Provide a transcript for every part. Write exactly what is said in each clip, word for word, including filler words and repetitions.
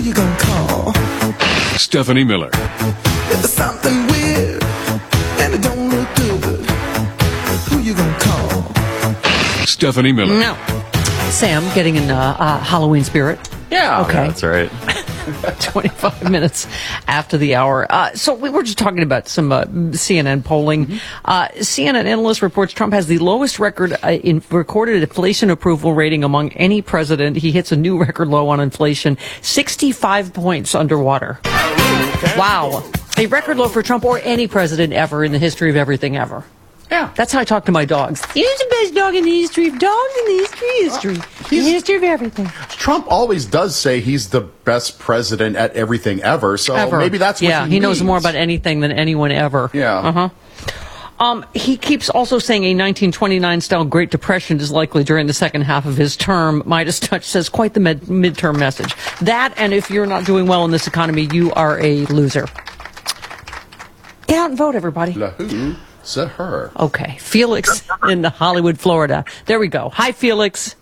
you gonna call? Stephanie Miller. There's something weird, and it don't look good. Who you gonna call? Stephanie Miller. No. Sam, getting in uh, uh, Halloween spirit. Yeah, okay. Yeah, that's right. twenty-five minutes after the hour. Uh, so we were just talking about some uh, C N N polling. Mm-hmm. Uh, C N N analyst reports Trump has the lowest record uh, in recorded inflation approval rating among any president. He hits a new record low on inflation, sixty-five points underwater. Okay. Wow. A record low for Trump or any president ever in the history of everything ever. Yeah. That's how I talk to my dogs. He's the best dog in the history of dogs in the history of history. Uh, in the history of everything. Trump always does say he's the best president at everything ever, so ever. maybe that's what yeah, he he means. knows more about anything than anyone ever. Yeah. Uh-huh. Um, he keeps also saying a nineteen twenty-nine style Great Depression is likely during the second half of his term. Midas Touch says quite the med- midterm message. That, and if you're not doing well in this economy, you are a loser. Get out and vote, everybody. La who? Said her. Okay. Felix in Hollywood, Florida. There we go. Hi, Felix.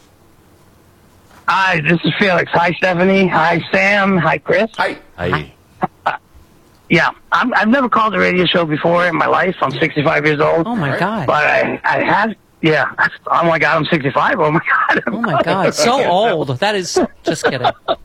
Hi, this is Felix. Hi, Stephanie. Hi, Sam. Hi, Chris. Hi. Hi. Uh, yeah, I'm, I've never called a radio show before in my life. I'm sixty-five years old. Oh, my God. But I, I have, yeah. Oh, my God, I'm sixty-five. Oh, my God. Oh, my God. So old. That is, just kidding.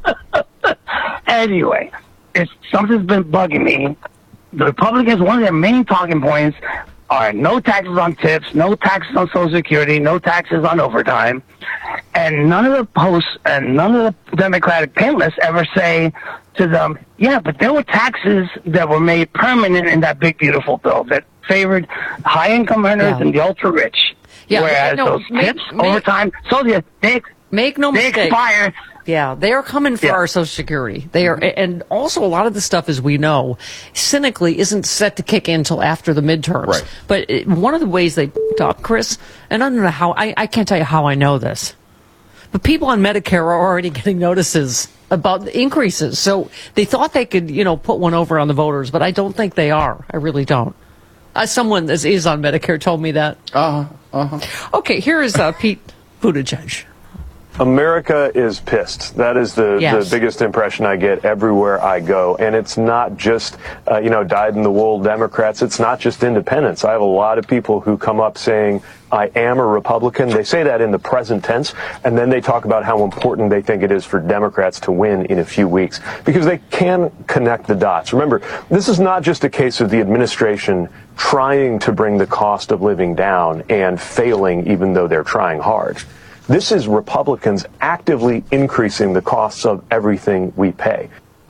Anyway, it's, something's been bugging me. The Republicans, one of their main talking points are no taxes on tips, no taxes on Social Security, no taxes on overtime. And none of the posts and none of the Democratic panelists ever say to them, yeah, but there were taxes that were made permanent in that big, beautiful bill that favored high-income earners Yeah. and the ultra-rich. Yeah, Whereas no, those make- tips, make- overtime, so they, they, Make no they mistake. expire. Yeah, they are coming for Yeah. our Social Security. They are, and also a lot of the stuff, as we know, cynically isn't set to kick in until after the midterms. Right. But it, one of the ways they up, Chris, and I don't know how, I, I can't tell you how I know this, but people on Medicare are already getting notices about the increases. So they thought they could, you know, put one over on the voters, but I don't think they are. I really don't. Uh, someone that is on Medicare told me that. Uh-huh. Uh-huh. Okay, here is uh, Pete Buttigieg. America is pissed. That is the, Yes. the biggest impression I get everywhere I go. And it's not just, uh, you know, dyed-in-the-wool Democrats. It's not just independents. I have a lot of people who come up saying, I am a Republican. They say that in the present tense, and then they talk about how important they think it is for Democrats to win in a few weeks, because they can connect the dots. Remember, this is not just a case of the administration trying to bring the cost of living down and failing even though they're trying hard. This is Republicans actively increasing the costs of everything we pay.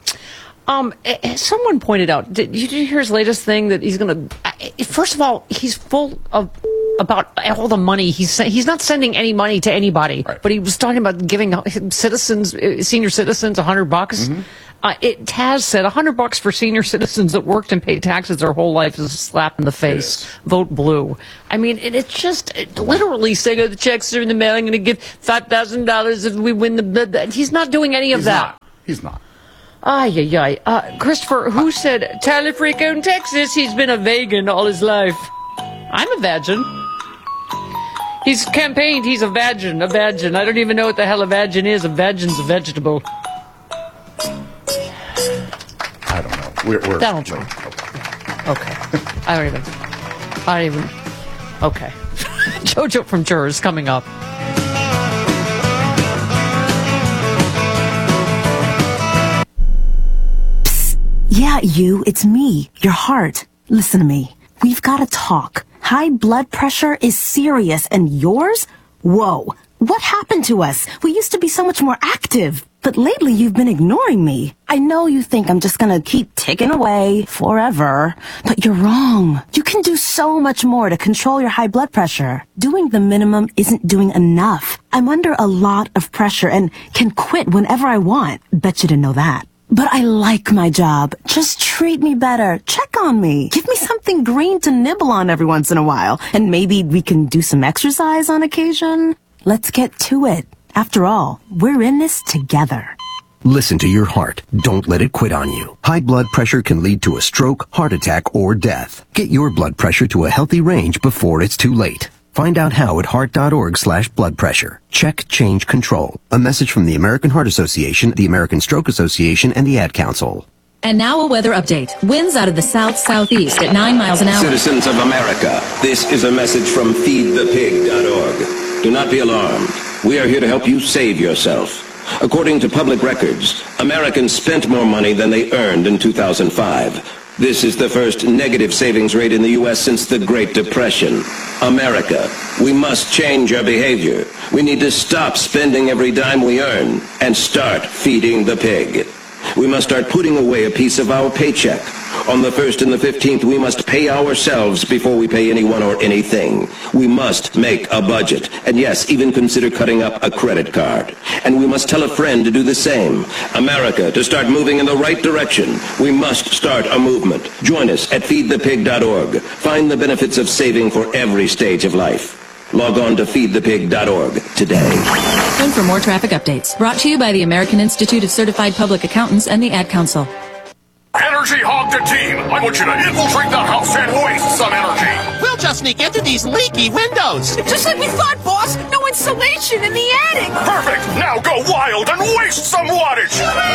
Um, someone pointed out, did, did you hear his latest thing that he's going to, first of all, he's full of, about all the money. He's he's not sending any money to anybody, right. But he was talking about giving citizens, senior citizens, a hundred bucks. Mm-hmm. Uh, it has said a hundred bucks for senior citizens that worked and paid taxes their whole life is a slap in the face. Yes. Vote blue. I mean, it, it's just it literally saying, oh, the checks are in the mail. I'm going to give five thousand dollars if we win the, the. He's not doing any of He's that. not. He's not. Ay, ay, ay. Uh, Christopher, who said, Tyler Frico in Texas, he's been a vegan all his life. I'm a vagin. He's campaigned, he's a vagin, a vagin. I don't even know what the hell a vagin is. A vagin's a vegetable. I don't know. We're, we're Donald Trump. Okay. I don't even, I don't even, okay. Jojo from Jurors coming up. Yeah, you, it's me, your heart. Listen to me. We've got to talk. High blood pressure is serious, and yours? Whoa. What happened to us? We used to be so much more active. But lately you've been ignoring me. I know you think I'm just gonna keep ticking away forever, but you're wrong. You can do so much more to control your high blood pressure. Doing the minimum isn't doing enough. I'm under a lot of pressure and can quit whenever I want. Bet you didn't know that. But I like my job. Just treat me better. Check on me. Give me something green to nibble on every once in a while. And maybe we can do some exercise on occasion. Let's get to it. After all, we're in this together. Listen to your heart. Don't let it quit on you. High blood pressure can lead to a stroke, heart attack, or death. Get your blood pressure to a healthy range before it's too late. Find out how at heart.org slash blood pressure. Check Change Control. A message from the American Heart Association, the American Stroke Association, and the Ad Council. And now a weather update. Winds out of the south-southeast at nine miles an hour. Citizens of America, this is a message from feed the pig dot org. Do not be alarmed. We are here to help you save yourself. According to public records, Americans spent more money than they earned in two thousand five. This is the first negative savings rate in the U S since the Great Depression. America, we must change our behavior. We need to stop spending every dime we earn and start feeding the pig. We must start putting away a piece of our paycheck. On the first and the fifteenth, we must pay ourselves before we pay anyone or anything. We must make a budget. And yes, even consider cutting up a credit card. And we must tell a friend to do the same. America, to start moving in the right direction, we must start a movement. Join us at feed the pig dot org. Find the benefits of saving for every stage of life. Log on to feed the pig dot org today. And for more traffic updates, brought to you by the American Institute of Certified Public Accountants and the Ad Council. Energy Hog the team! I want you to infiltrate the house and waste some energy! We'll just sneak into these leaky windows! Just like we thought, boss! No insulation in the attic! Perfect! Now go wild and waste some wattage!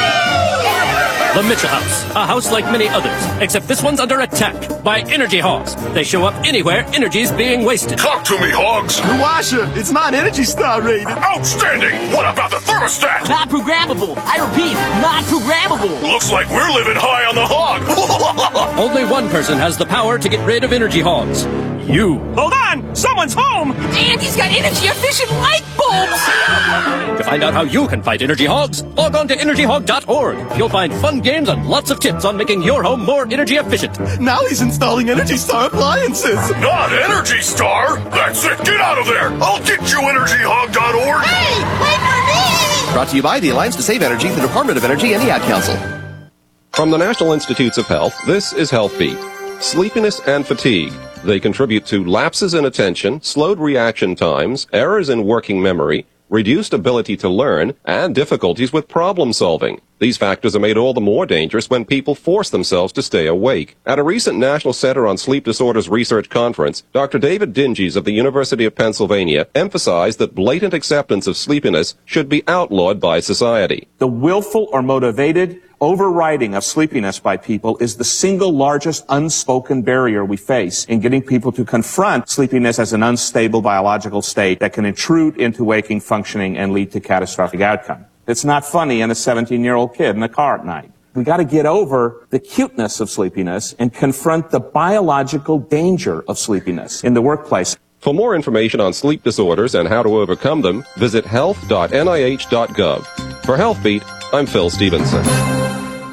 The Mitchell House. A house like many others, except this one's under attack by energy hogs. They show up anywhere energy's being wasted. Talk to me, hogs! The washer! It's not Energy Star rated! Outstanding! What about the thermostat? Not programmable! I repeat, not programmable! Looks like we're living high on the hog! Only one person has the power to get rid of energy hogs. You. Hold on! Someone's home! And he's got energy-efficient light bulbs! To find out how you can fight energy hogs, log on to energy hog dot org. You'll find fun games and lots of tips on making your home more energy efficient. Now he's installing Energy Star appliances! Not Energy Star! That's it! Get out of there! I'll get you, energy hog dot org! Hey! Wait for me! Brought to you by the Alliance to Save Energy, the Department of Energy, and the Ad Council. From the National Institutes of Health, this is HealthBeat. Sleepiness and fatigue. They contribute to lapses in attention, slowed reaction times, errors in working memory, reduced ability to learn, and difficulties with problem solving. These factors are made all the more dangerous when people force themselves to stay awake. At a recent National Center on Sleep Disorders research conference, Doctor David Dinges of the University of Pennsylvania emphasized that blatant acceptance of sleepiness should be outlawed by society. The willful or motivated overriding of sleepiness by people is the single largest unspoken barrier we face in getting people to confront sleepiness as an unstable biological state that can intrude into waking functioning and lead to catastrophic outcome. It's not funny in a seventeen-year-old kid in a car at night. We got to get over the cuteness of sleepiness and confront the biological danger of sleepiness in the workplace. For more information on sleep disorders and how to overcome them, visit health dot N I H dot gov. For HealthBeat, I'm Phil Stevenson.